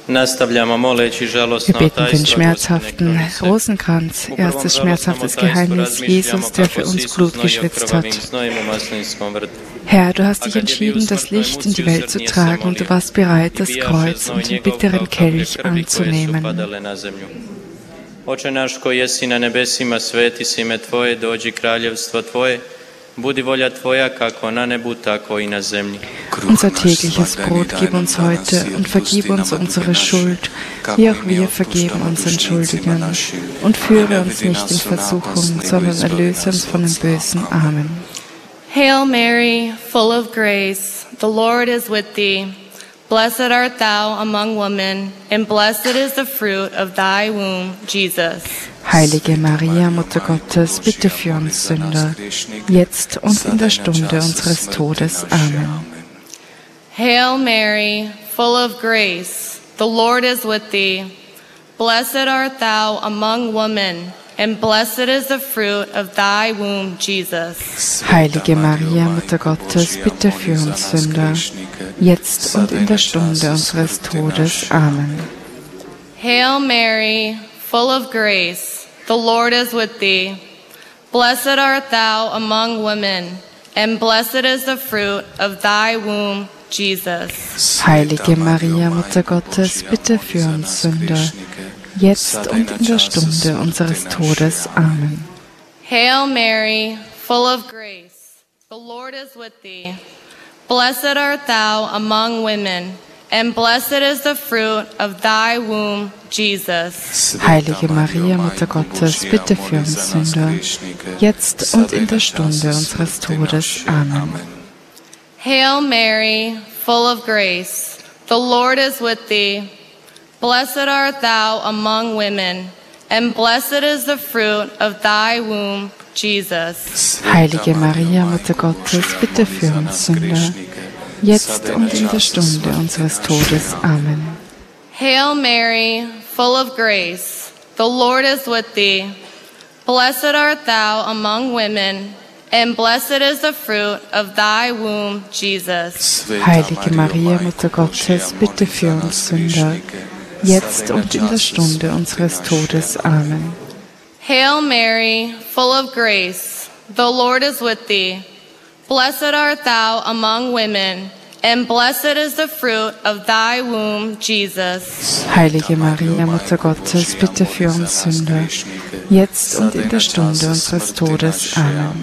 Wir beten den schmerzhaften Rosenkranz, erstes schmerzhaftes Geheimnis, Jesus, der für uns Blut geschwitzt hat. Herr, du hast dich entschieden, das Licht in die Welt zu tragen, und du warst bereit, das Kreuz und den bitteren Kelch anzunehmen. Oče naš koji jesi na nebesima, sveti si ime Tvoje, dođi kraljevstvo Tvoje, budi volja Tvoja kako na nebu, tako i na zemlji. Unser tägliches Brot gib uns heute und vergib uns unsere Schuld, wie auch wir vergeben unseren Schuldigern. Und führe uns nicht in Versuchung, sondern erlöse uns von dem Bösen. Amen. Hail Mary, full of grace, the Lord is with thee. Blessed art thou among women, and blessed is the fruit of thy womb, Jesus. Heilige Maria, Mutter Gottes, bitte für uns Sünder, jetzt und in der Stunde unseres Todes. Amen. Hail Mary, full of grace, the Lord is with thee. Blessed art thou among women, and blessed is the fruit of thy womb, Jesus. Heilige Maria, Mutter Gottes, bitte für uns Sünder, jetzt und in der Stunde unseres Todes. Amen. Hail Mary, full of grace, the Lord is with thee. Blessed art thou among women, and blessed is the fruit of thy womb, Jesus. Heilige Maria, Mutter Gottes, bitte für uns Sünder, jetzt und in der Stunde unseres Todes. Amen. Hail Mary, full of grace, the Lord is with thee. Blessed art thou among women, and blessed is the fruit of thy womb, Jesus. Heilige Maria, Mutter Gottes, bitte für uns Sünder, jetzt und in der Stunde unseres Todes. Amen. Hail Mary, full of grace, the Lord is with thee. Blessed art thou among women, and blessed is the fruit of thy womb, Jesus. Heilige Maria, Mutter Gottes, bitte für uns Sünder, jetzt und in der Stunde unseres Todes. Amen. Hail Mary, full of grace, the Lord is with thee. Blessed art thou among women, and blessed is the fruit of thy womb, Jesus. Heilige Maria, Mutter Gottes, bitte für uns Sünder, jetzt und in der Stunde unseres Todes. Amen. Hail Mary, full of grace, the Lord is with thee. Blessed art thou among women, and blessed is the fruit of thy womb, Jesus. Heilige Maria, Mutter Gottes, bitte für uns Sünder, jetzt und in der Stunde unseres Todes. Amen.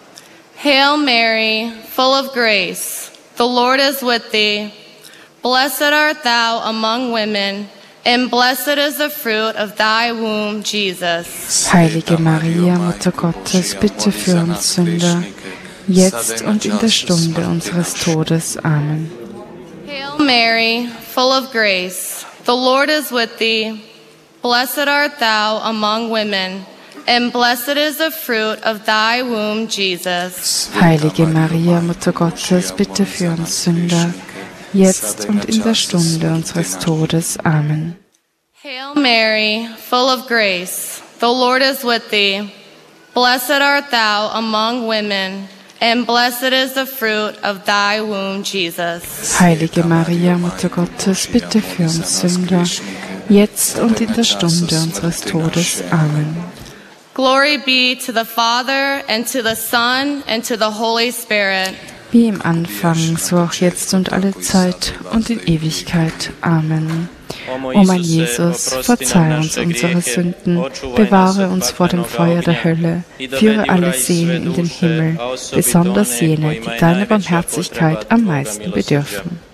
Hail Mary, full of grace, the Lord is with thee. Blessed art thou among women, and blessed is the fruit of thy womb, Jesus. Heilige Maria, Mutter Gottes, bitte für uns Sünder, jetzt und in der Stunde unseres Todes. Amen. Hail Mary, full of grace, the Lord is with thee. Blessed art thou among women, and blessed is the fruit of thy womb, Jesus. Heilige Maria, Mutter Gottes, bitte für uns Sünder, jetzt und in der Stunde unseres Todes. Amen. Hail Mary, full of grace, the Lord is with thee. Blessed art thou among women, and blessed is the fruit of thy womb, Jesus. Heilige Maria, Mutter Gottes, bitte für uns Sünder, jetzt und in der Stunde unseres Todes. Amen. Glory be to the Father, and to the Son, and to the Holy Spirit. Wie im Anfang, so auch jetzt und alle Zeit und in Ewigkeit. Amen. O mein Jesus, verzeih uns unsere Sünden, bewahre uns vor dem Feuer der Hölle, führe alle Seelen in den Himmel, besonders jene, die deiner Barmherzigkeit am meisten bedürfen.